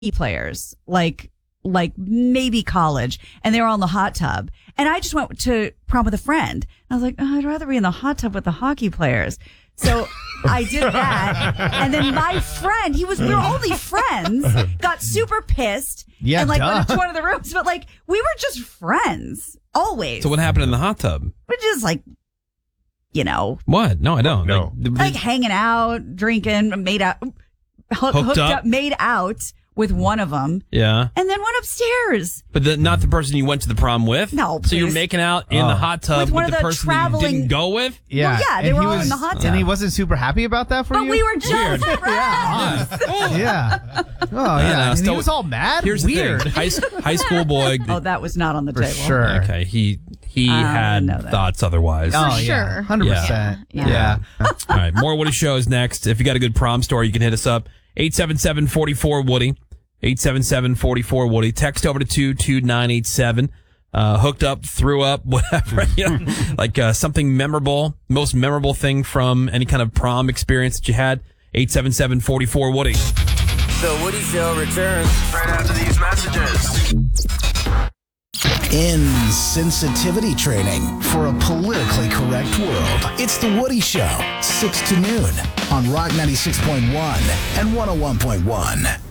players, like maybe college, and they were all in the hot tub. And I just went to prom with a friend. I was like, I'd rather be in the hot tub with the hockey players. So I did that. And then my friend, we were only friends, got super pissed. Yeah, and went duh. into one of the rooms. But we were just friends, always. So what happened in the hot tub? We're just What? No, I don't. No. like hanging out, drinking, hooked up, made out with one of them. Yeah. And then went upstairs. But not the person you went to the prom with? No, So you're please. making out in the hot tub With one with of the the person that you traveling- didn't go with? Yeah, Well, yeah, they and were he all was, in the hot tub. And he wasn't super happy about that for But you? we were just friends. Yeah. Oh, yeah. And he was all mad? Here's Weird. the thing. High school boy. Oh, that was not on the For table. sure. Okay, he I had know that. thoughts otherwise. Oh, For yeah. sure. 100%. Yeah. All right, more Woody shows next. If you got a good prom story, you can hit us up. 877-44-WOODY. 877-44-WOODY. Text over to 22987. Hooked up, threw up, whatever. Something memorable, most memorable thing from any kind of prom experience that you had. 877-44-WOODY. The Woody Show returns right after these messages. Insensitivity training for a politically correct world. It's The Woody Show, 6 to noon on Rock 96.1 and 101.1.